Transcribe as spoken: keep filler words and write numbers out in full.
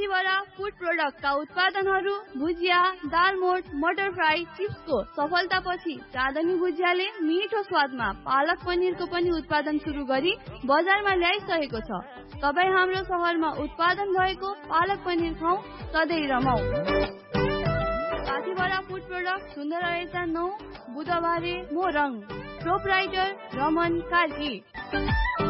साथीभरा food प्रोडक्टका उत्पादनहरू भुजिया, दालमोट, मटर fry, चिप्सको सफलतापछि चाँदनी भुजियाले मिठो स्वादमा पालक पनिरको पनि उत्पादन सुरु गरी बजारमा ल्याइसकेको छ। तपाईँ हाम्रो सहरमा उत्पादन भएको पालक पनिर खाऊ, सधैँ रमाऊ। साथीभरा फुड प्रोडक्ट सुन्दर रहेछ नौ बुधबारे मोरङ प्रोपराइटर रमन कार्की।